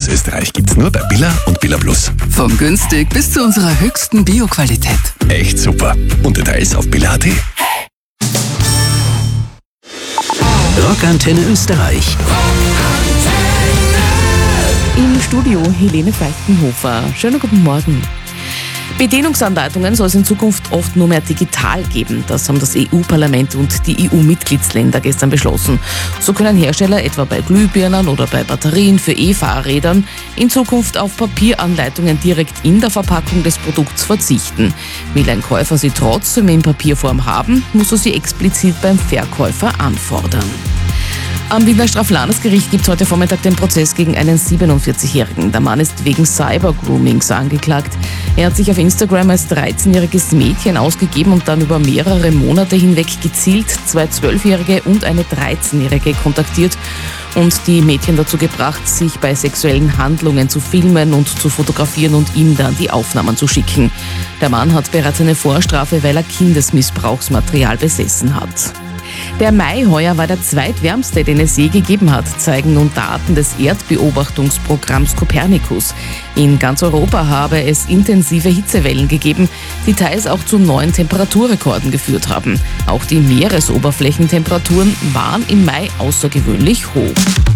Österreich gibt's nur bei Billa und Billa Plus. Von günstig bis zu unserer höchsten Bioqualität. Echt super. Und Details auf billa.at. Rockantenne Österreich. Im Studio Helene Falkenhofer. Schönen guten Morgen. Bedienungsanleitungen soll es in Zukunft oft nur mehr digital geben. Das haben das EU-Parlament und die EU-Mitgliedsländer gestern beschlossen. So können Hersteller etwa bei Glühbirnen oder bei Batterien für E-Fahrrädern in Zukunft auf Papieranleitungen direkt in der Verpackung des Produkts verzichten. Will ein Käufer sie trotzdem in Papierform haben, muss er sie explizit beim Verkäufer anfordern. Am Wiener Straflandesgericht gibt es heute Vormittag den Prozess gegen einen 47-Jährigen. Der Mann ist wegen Cybergroomings angeklagt. Er hat sich auf Instagram als 13-jähriges Mädchen ausgegeben und dann über mehrere Monate hinweg gezielt 2 12-Jährige und eine 13-Jährige kontaktiert und die Mädchen dazu gebracht, sich bei sexuellen Handlungen zu filmen und zu fotografieren und ihm dann die Aufnahmen zu schicken. Der Mann hat bereits eine Vorstrafe, weil er Kindesmissbrauchsmaterial besessen hat. Der Mai heuer war der zweitwärmste, den es je gegeben hat, zeigen nun Daten des Erdbeobachtungsprogramms Copernicus. In ganz Europa habe es intensive Hitzewellen gegeben, die teils auch zu neuen Temperaturrekorden geführt haben. Auch die Meeresoberflächentemperaturen waren im Mai außergewöhnlich hoch.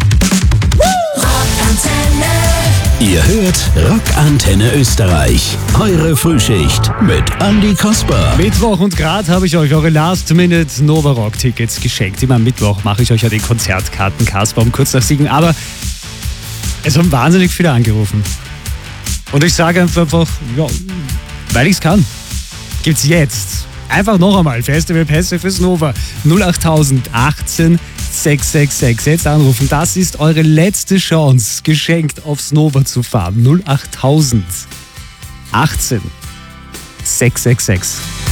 Ihr hört Rockantenne Österreich. Eure Frühschicht mit Andi Kasper. Mittwoch und gerade habe ich euch eure Last-Minute-Nova-Rock-Tickets geschenkt. Immer am Mittwoch mache ich euch ja die Konzertkarten Kasper um kurz nach 7. Aber es haben wahnsinnig viele angerufen. Und ich sage einfach, ja, weil ich es kann, gibt's jetzt einfach noch einmal Festivalpässe fürs Nova 08000 18 666. Jetzt anrufen, das ist eure letzte Chance, geschenkt aufs Nova zu fahren. 08000 18 666.